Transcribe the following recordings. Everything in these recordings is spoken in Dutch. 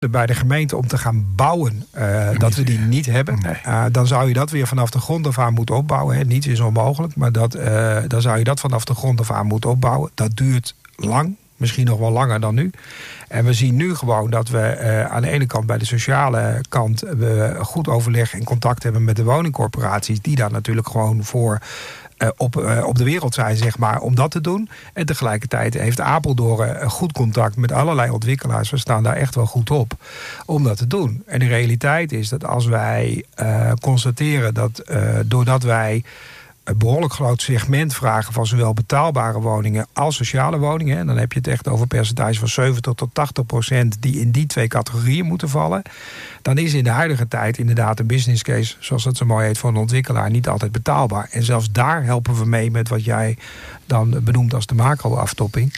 bij de gemeente om te gaan bouwen, dat we die niet hebben. Nee. Dan zou je dat weer vanaf de grond af aan moeten opbouwen. Hè. Niets is onmogelijk, maar dan zou je dat vanaf de grond af aan moeten opbouwen. Dat duurt lang, misschien nog wel langer dan nu. En we zien nu gewoon dat we aan de ene kant bij de sociale kant goed overleg en contact hebben met de woningcorporaties, die daar natuurlijk gewoon voor op de wereld zijn, zeg maar, om dat te doen. En tegelijkertijd heeft Apeldoorn goed contact met allerlei ontwikkelaars. We staan daar echt wel goed op om dat te doen. En de realiteit is dat als wij constateren dat doordat wij een behoorlijk groot segment vragen van zowel betaalbare woningen als sociale woningen, en dan heb je het echt over een percentage van 70 tot 80% die in die twee categorieën moeten vallen, dan is in de huidige tijd inderdaad een business case, zoals dat zo mooi heet, voor een ontwikkelaar niet altijd betaalbaar. En zelfs daar helpen we mee met wat jij dan benoemt als de macro-aftopping.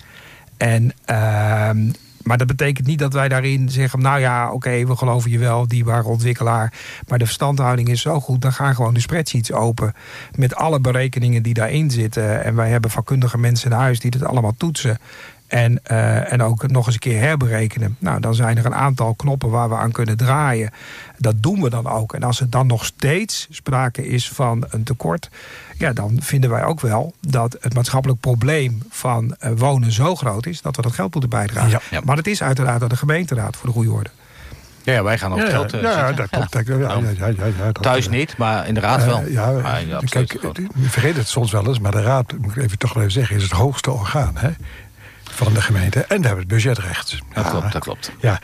Maar dat betekent niet dat wij daarin zeggen, nou ja, oké, we geloven je wel, dierbare ontwikkelaar, maar de verstandhouding is zo goed, dan gaan gewoon de spreadsheets open met alle berekeningen die daarin zitten. En wij hebben vakkundige mensen in huis die dit allemaal toetsen. En ook nog eens een keer herberekenen. Nou, dan zijn er een aantal knoppen waar we aan kunnen draaien. Dat doen we dan ook. En als er dan nog steeds sprake is van een tekort, ja, dan vinden wij ook wel dat het maatschappelijk probleem van wonen zo groot is dat we dat geld moeten bijdragen. Ja. Ja. Maar het is uiteraard aan de gemeenteraad, voor de goede orde. Ja, wij gaan op het geld dat klopt. Thuis niet, maar in de raad wel. Kijk, je vergeet het soms wel eens, maar de raad, moet ik even toch wel even zeggen, is het hoogste orgaan, hè, van de gemeente. En we hebben het budgetrecht. Dat klopt. Ja.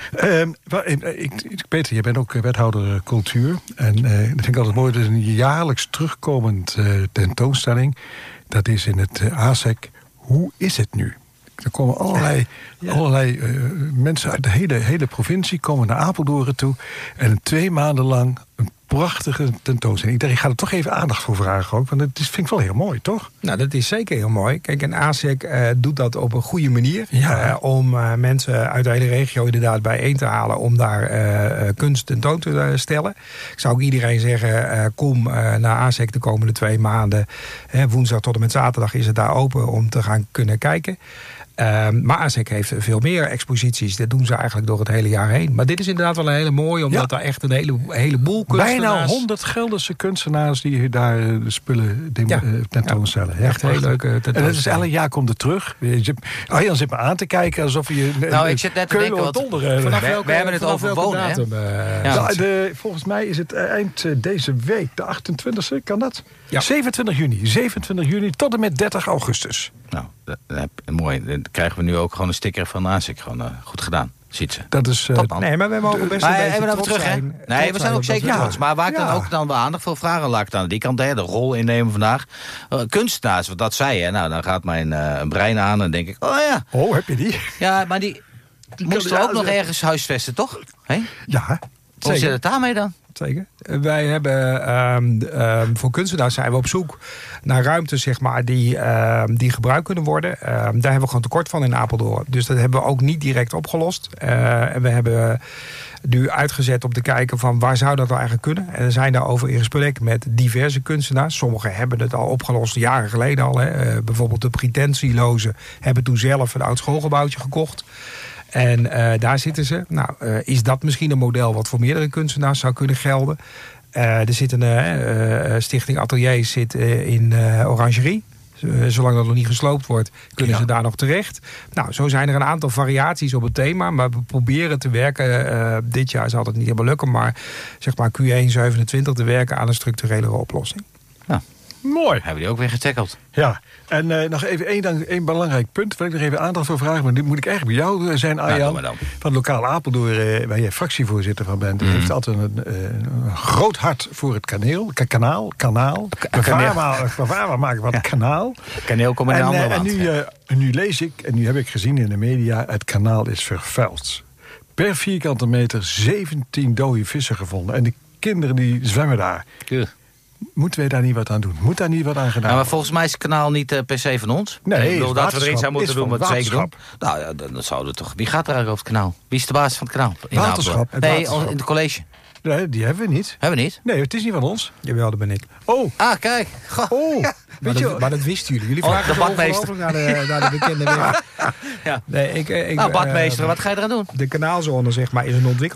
Peter, je bent ook wethouder cultuur. En dat vind ik altijd mooi. Dat is een jaarlijks terugkomend tentoonstelling. Dat is in het ASEC. Hoe is het nu? Er komen allerlei mensen uit de hele provincie komen naar Apeldoorn toe. En 2 maanden lang een prachtige tentoonstelling. Ik ga er toch even aandacht voor vragen ook. Want dat vind ik wel heel mooi, toch? Nou, dat is zeker heel mooi. Kijk, en ASEC doet dat op een goede manier. Ja. Om mensen uit de hele regio inderdaad bijeen te halen om daar kunst tentoon te stellen. Ik zou ook iedereen zeggen, kom naar ASEC de komende 2 maanden. Woensdag tot en met zaterdag is het daar open om te gaan kunnen kijken. Maar ASEC heeft veel meer exposities. Dat doen ze eigenlijk door het hele jaar heen. Maar dit is inderdaad wel een hele mooie, omdat daar echt een heleboel kunstenaars... Bijna 100 Gelderse kunstenaars die daar de spullen tentoonstellen. Ja, echt heel leuke tentoonstelling. En dat is elk jaar komt het terug. Arjan zit me aan te kijken alsof je... Nou, ik zit net te denken, we hebben het over wonen. Volgens mij is het eind deze week, de 28e, kan dat? Ja. 27 juni tot en met 30 augustus. Nou, mooi. Dan krijgen we nu ook gewoon een sticker van ASEC. Gewoon goed gedaan, ziet ze. Dat is... nee, maar we mogen best een beetje trots zijn. Nee, we zijn ook zeker trots. Maar waar ik dan ook dan aandacht voor vragen, laat ik dan aan die kant de rol innemen vandaag. Kunstenaars, wat dat zei, hè. Nou, dan gaat mijn brein aan en denk ik, oh ja. Oh, heb je die? Ja, maar die moesten we ook nog ergens huisvesten, toch? Hey? Ja. Hoe zit het daarmee dan? Zeker. Wij hebben voor kunstenaars zijn we op zoek naar ruimtes, zeg maar, die gebruikt kunnen worden. Daar hebben we gewoon tekort van in Apeldoorn. Dus dat hebben we ook niet direct opgelost. En we hebben nu uitgezet om te kijken van waar zou dat nou eigenlijk kunnen. En we zijn daarover in gesprek met diverse kunstenaars. Sommigen hebben het al opgelost jaren geleden al. Hè. Bijvoorbeeld de pretentielozen hebben toen zelf een oud schoolgebouwtje gekocht. En daar zitten ze. Nou, is dat misschien een model wat voor meerdere kunstenaars zou kunnen gelden? Er zit een Stichting Atelier zit in Orangerie. Zolang dat nog niet gesloopt wordt, kunnen ze daar nog terecht. Nou, zo zijn er een aantal variaties op het thema. Maar we proberen te werken. Dit jaar zal het niet helemaal lukken. Maar zeg maar Q1 27 te werken aan een structurele oplossing. Ja. Mooi. Hebben die ook weer getackeld. Ja, en nog even één belangrijk punt. Waar ik nog even aandacht voor vragen. Maar dit moet ik eigenlijk bij jou zijn, Arjan. Van Lokaal Apeldoorn, waar jij fractievoorzitter van bent. Heeft altijd een groot hart voor het kanaal. Bevaarbaar maken van het kanaal. Kaneel komt in een andere land. En nu lees ik, en nu heb ik gezien in de media, het kanaal is vervuild. Per vierkante meter 17 dode vissen gevonden. En de kinderen die zwemmen daar. Moeten wij daar niet wat aan doen? Moet daar niet wat aan gedaan worden? Maar volgens mij is het kanaal niet per se van ons. Nee, ik bedoel, dat we erin zouden moeten doen, wat zeker doen. Nou ja, dan zouden we toch... Wie gaat er eigenlijk over het kanaal? Wie is de baas van het kanaal? Waterschap. In het college. Nee, die hebben we niet. Hebben we niet? Nee, het is niet van ons. Jawel, dat ben ik. Oh. Ah, kijk. Oh. Ja. Maar dat wisten jullie. Jullie vragen de badmeester naar de bekende weg. Ja. Nee, badmeester, wat ga je eraan doen? De kanaalzone, zeg maar, is een ontwikkeling.